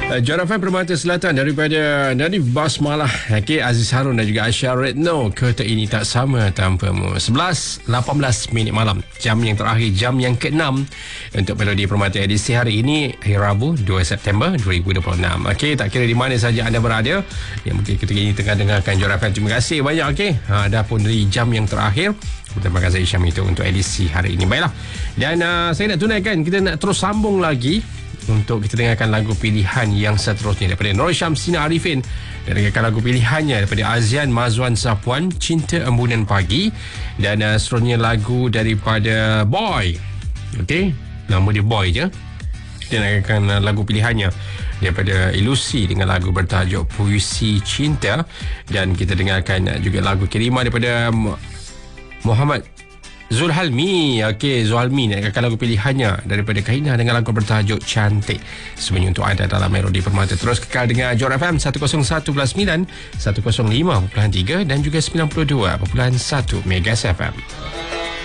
Juara FM Permata Selatan daripada Nadif Basmalah, Aziz Harun dan juga Aisyah Retno. Kereta ini tak sama tanpamu. 11:18 minit malam, jam yang terakhir, jam yang ke-6 untuk Melodi Permata edisi hari ini, hari Rabu 2 September 2026. Tak kira di mana saja anda berada yang mungkin ketika ini tengah dengarkan Juara FM, terima kasih banyak. Dah pun dari jam yang terakhir. Terima kasih Syam itu untuk edisi hari ini. Baiklah, dan saya nak tunaikan, kita nak terus sambung lagi untuk kita dengarkan lagu pilihan yang seterusnya daripada Nur Syamsina Arifin, dan dengarkan lagu pilihannya daripada Azian Mazwan Sapuan, Cinta Embunan Pagi, dan seterusnya lagu daripada Boy. Nama dia Boy je. Kita dengarkan lagu pilihannya daripada Ilusi dengan lagu bertajuk Puisi Cinta, dan kita dengarkan juga lagu kiriman daripada Muhammad Zulhalmi. Zulhalmi nak dengarkan lagu pilihannya daripada Kaina dengan lagu bertajuk Cantik. Semuanya untuk anda dalam Melodi Permata. Terus kekal dengan Juara FM 101.9, 105.3 dan juga 92.1 Megas FM.